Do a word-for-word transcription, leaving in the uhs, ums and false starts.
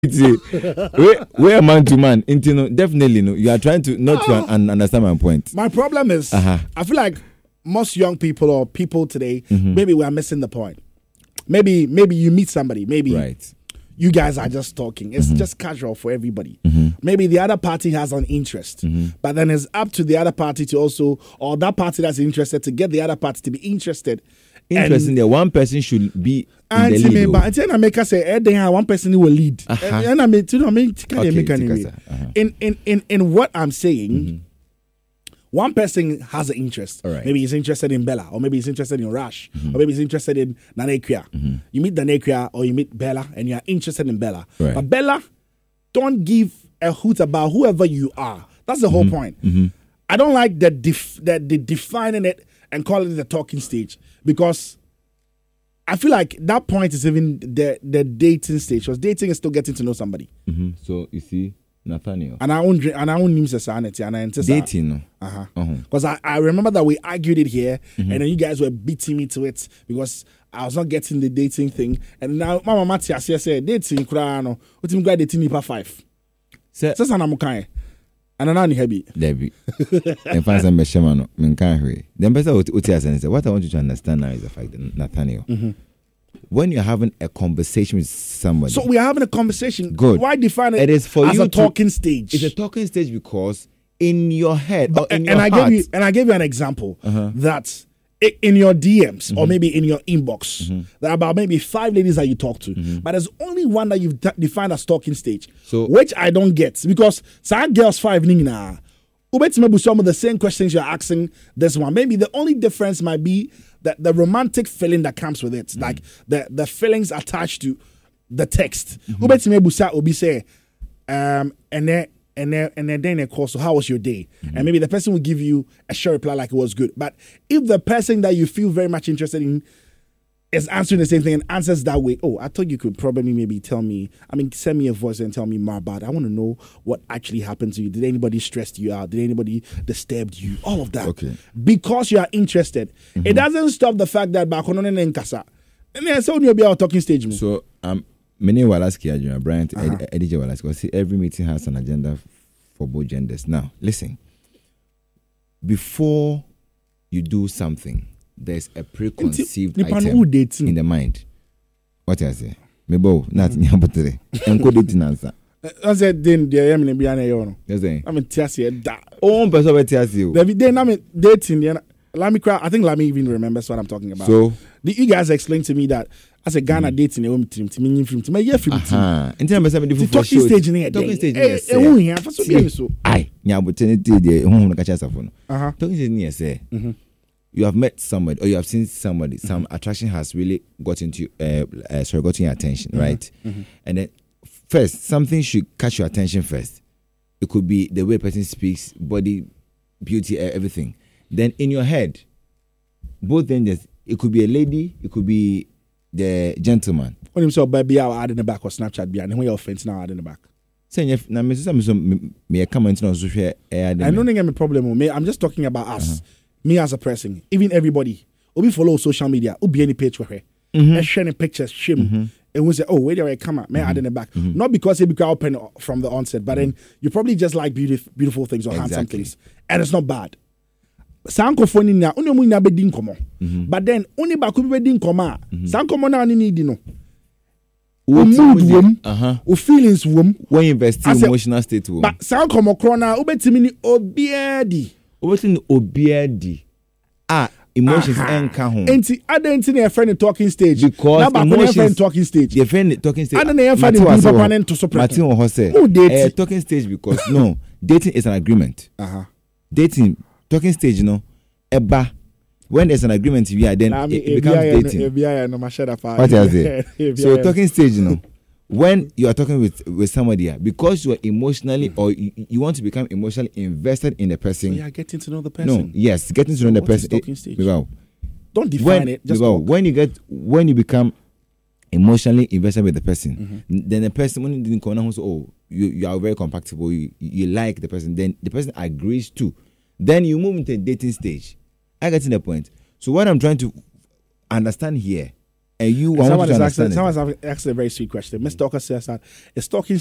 we are man to man. Into no, definitely no. You are trying to not to un- understand my point. My problem is, uh-huh. I feel like most young people or people today, mm-hmm. maybe we are missing the point. Maybe, maybe you meet somebody. Maybe right. you guys are just talking. It's mm-hmm. just casual for everybody. Mm-hmm. Maybe the other party has an interest, mm-hmm. but then it's up to the other party to also, or that party that's interested to get the other party to be interested. Interesting. That one person should be in the lead. But until I make us say, eh, one person will lead. Uh-huh. And I mean, you know, I mean, in in in in what I'm saying. Mm-hmm. One person has an interest. Right. Maybe he's interested in Bella, or maybe he's interested in Rash, mm-hmm. or maybe he's interested in Nanekria. Mm-hmm. You meet Nanekria or you meet Bella, and you're interested in Bella. Right. But Bella, don't give a hoot about whoever you are. That's the whole mm-hmm. point. Mm-hmm. I don't like that def- that they defining it and calling it the talking stage, because I feel like that point is even the the dating stage. Because dating is still getting to know somebody. Mm-hmm. So you see. Nathaniel. And I own and I own names sanity and I dating. Uh-huh. Because uh-huh. I, I remember that we argued it here, mm-hmm. and then you guys were beating me to it because I was not getting the dating thing. And now Mama Matia said dating krano. What you got dating nipa five. Sir Sanamukai. And I know heavy. Debbie. And find some Meshemano, Minkanhui. Then better what I want you to understand now is the fact that Nathaniel. Mm-hmm. When you're having a conversation with somebody. So we are having a conversation. Good. Why define it, it is for as you a talking to, stage? It's a talking stage because in your head but, or in and, your and heart. I gave you and I gave you an example uh-huh. that in your D Ms mm-hmm. or maybe in your inbox, mm-hmm. there are about maybe five ladies that you talk to, mm-hmm. but there's only one that you've d- defined as talking stage, so, which I don't get because some girls five nina. Maybe some of the same questions you're asking this one. Maybe the only difference might be that the romantic feeling that comes with it, mm-hmm. like the, the feelings attached to the text. Mm-hmm. Maybe say, um, and then and then and then they call. So how was your day? Mm-hmm. And maybe the person will give you a short reply like it was good. But if the person that you feel very much interested in is answering the same thing and answers that way, oh, I thought you could probably maybe tell me, I mean, send me a voice and tell me more about it. I want to know what actually happened to you. Did anybody stress you out? Did anybody disturb you? All of that. Okay. Because you are interested. Mm-hmm. It doesn't stop the fact that Bakonon and Nkasa. And then so you'll be our talking stage. So, um, many Walaski, Adrian Bryant, Eddie Walaski, see, every meeting has an agenda for both genders. Now, listen, before you do something, there's a preconceived Inti, item in the mind. What I say? Mebo, not nyabotere. Enko dating answer. I said then the I mean be an yo. Yes, eh. I mean tiasi da. Oh, person be tiasi. David then I mean dating. Lami cry. I think Lami even remembers what I'm talking about. So the you guys explained to me that as a Ghana mm. dating a woman team, to me film, to me yeah film team. Ah, in terms of the talking stage in here. Talking stage in here. Eh, eh, here. For so be so. Aye, nyabotere ti de hu no kacha safo no. Uh-huh. Talking stage in here say. Mhm. You have met somebody or you have seen somebody, mm-hmm. some attraction has really gotten to uh, uh, sorry, gotten your attention, mm-hmm. right? Mm-hmm. And then first, something should catch your attention first. It could be the way a person speaks, body, beauty, everything. Then in your head, both genders, it could be a lady, it could be the gentleman. When you say baby, I'll add in the back or Snapchat, and when you're offense now, add in the back. Saying if now, me comment on social media. I don't think I'm a problem. I'm just talking about us. Uh-huh. Me as a person, even everybody, who be follow social media, who be any page for her, and sharing pictures, shame, mm-hmm. and we say, oh, where do I come at? May I add in the back? Mm-hmm. Not because it became open from the onset, but mm-hmm. then you probably just like beautiful, beautiful things or exactly. handsome things, and it's not bad. Sankophone na only mu na be din komo, but then only ba ku be din komo. Sankomo na ni need no. O mood wom, uh-huh. O feelings wom. When you invest in emotional state wom. But sankomo krona ubetimi ni obiadi. Obetin obiadi. Ah, emotions enka ho. Enti adenti na friend talking stage. Because na ba friend talking stage. Your friend talking stage. Adena your friend papa to support. Martin o say. Eh talking stage because no, dating is an agreement. Uh-huh. Dating talking stage, you know, eba. When there's an agreement here, then nah, it, it becomes dating. What is it? So talking stage, you know, when you are talking with, with somebody here, because you are emotionally mm. or you, you want to become emotionally invested in the person. So yeah, getting to know the person. No, yes, getting to so know the person. Talking stage? It, Don't define when, it. Just when you get when you become emotionally invested with the person, mm-hmm. then the person when you didn't come out, oh, you, you are very compatible, you, you like the person, then the person agrees to. Then you move into a dating stage. I get to the point. So what I'm trying to understand here and you and want someone to is understand asking, it. someone's asking a very sweet question. Miss Stalker says that a stalking